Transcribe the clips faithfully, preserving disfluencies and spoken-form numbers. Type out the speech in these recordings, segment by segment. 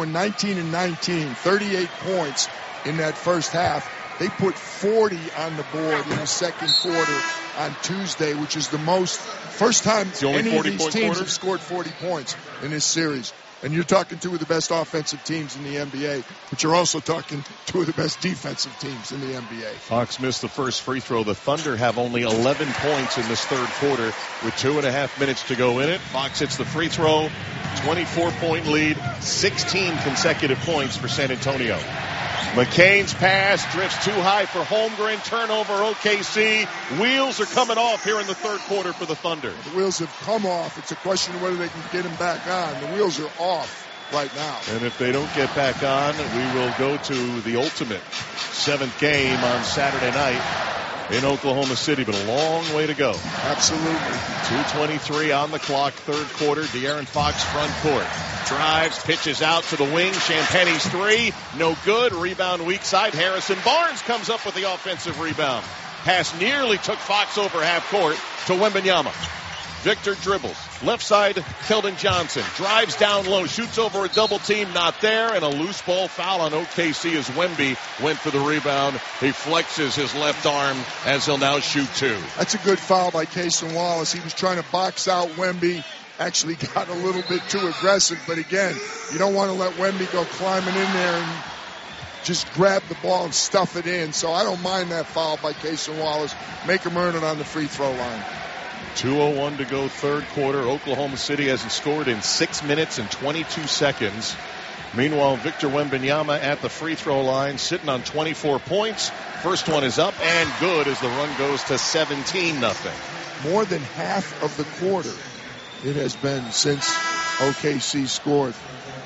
going nineteen and nineteen, thirty-eight points in that first half. They put forty on the board in the second quarter on Tuesday, which is the most, first time any of these teams quarter? have scored forty points in this series. And you're talking two of the best offensive teams in the N B A, but you're also talking two of the best defensive teams in the N B A. Fox missed the first free throw. The Thunder have only eleven points in this third quarter with two and a half minutes to go in it. Fox hits the free throw, twenty-four point lead, sixteen consecutive points for San Antonio. McCain's pass drifts too high for Holmgren. Turnover, O K C. Wheels are coming off here in the third quarter for the Thunder. The wheels have come off. It's a question of whether they can get them back on. The wheels are off right now. And if they don't get back on, we will go to the ultimate seventh game on Saturday night in Oklahoma City, but a long way to go. Absolutely. two twenty-three on the clock, third quarter. De'Aaron Fox front court. Drives, pitches out to the wing. Champagne's three. No good. Rebound weak side. Harrison Barnes comes up with the offensive rebound. Pass nearly took Fox over half court to Wembanyama. Victor dribbles. Left side, Keldon Johnson. Drives down low. Shoots over a double team. Not there. And a loose ball foul on O K C as Wemby went for the rebound. He flexes his left arm as he'll now shoot two. That's a good foul by Cason Wallace. He was trying to box out Wemby. Actually got a little bit too aggressive. But again, you don't want to let Wemby go climbing in there and just grab the ball and stuff it in. So I don't mind that foul by Cason Wallace. Make him earn it on the free throw line. two oh one to go, third quarter. Oklahoma City hasn't scored in six minutes and twenty-two seconds. Meanwhile, Victor Wembanyama at the free throw line, sitting on twenty-four points. First one is up and good as the run goes to seventeen nothing. More than half of the quarter it has been since O K C scored.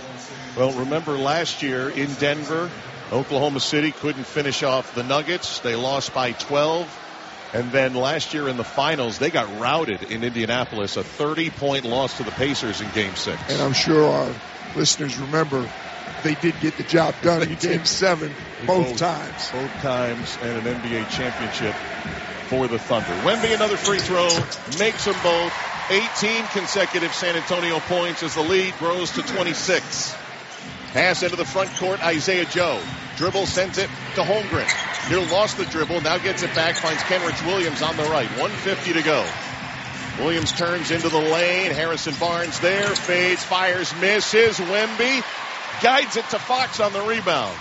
Well, remember last year in Denver, Oklahoma City couldn't finish off the Nuggets. They lost by twelve. And then last year in the finals, they got routed in Indianapolis, a thirty-point loss to the Pacers in Game six. And I'm sure our listeners remember they did get the job done in Game seven both, both times. Both times, and an N B A championship for the Thunder. Wemby, another free throw, makes them both. eighteen consecutive San Antonio points as the lead grows to twenty-six. Pass into the front court, Isaiah Joe. Dribble, sends it to Holmgren. Hill lost the dribble, now gets it back, finds Kenrich Williams on the right. one fifty to go. Williams turns into the lane. Harrison Barnes there, fades, fires, misses. Wemby guides it to Fox on the rebound.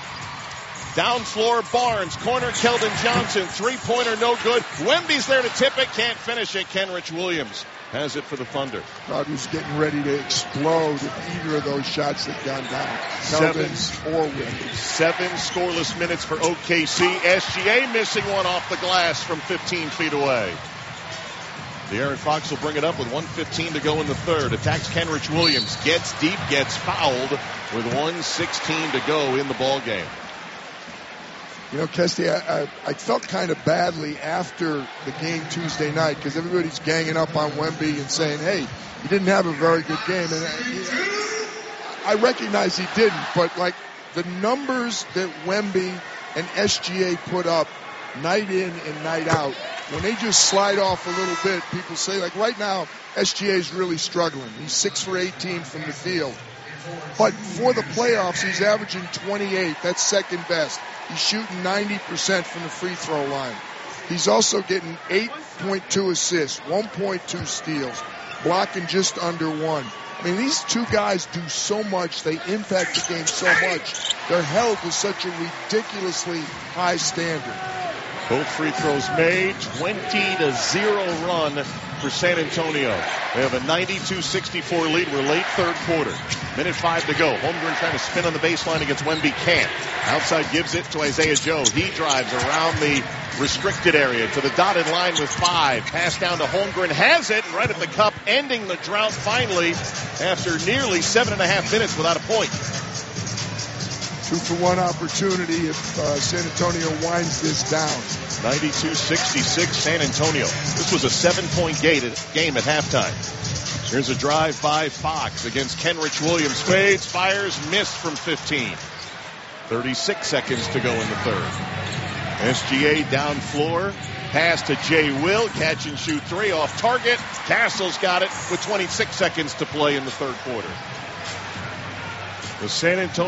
Down floor, Barnes, corner, Keldon Johnson, three-pointer, no good. Wemby's there to tip it, can't finish it. Kenrich Williams has it for the Thunder. Crowd was getting ready to explode if either of those shots had gone down. Keldon's or Wemby. Seven scoreless minutes for O K C. S G A missing one off the glass from fifteen feet away. De'Aaron Fox will bring it up with one fifteen to go in the third. Attacks Kenrich Williams. Gets deep, gets fouled with one sixteen to go in the ball game. You know, Kesty, I, I, I felt kind of badly after the game Tuesday night because everybody's ganging up on Wemby and saying, hey, he didn't have a very good game. And I, I recognize he didn't, but like the numbers that Wemby and S G A put up night in and night out, when they just slide off a little bit, people say, like right now, S G A is really struggling. He's six for eighteen from the field. But for the playoffs, he's averaging twenty-eight. That's second best. He's shooting ninety percent from the free throw line. He's also getting eight point two assists, one point two steals, blocking just under one. I mean, these two guys do so much. They impact the game so much. They're held to such a ridiculously high standard. Both free throws made. twenty to zero run for San Antonio. They have a ninety-two sixty-four lead. We're late third quarter. Minute five to go. Holmgren trying to spin on the baseline against Wemby. Can't. Outside gives it to Isaiah Joe. He drives around the restricted area to the dotted line with five. Pass down to Holmgren. Has it right at the cup, ending the drought finally after nearly seven and a half minutes without a point. Two for one opportunity if uh, San Antonio winds this down. ninety-two sixty-six San Antonio. This was a seven-point game at halftime. Here's a drive by Fox against Kenrich Williams. Fades, fires, missed from fifteen. thirty-six seconds to go in the third. S G A down floor. Pass to Jay Will. Catch and shoot three off target. Castle's got it with twenty-six seconds to play in the third quarter. The San Antonio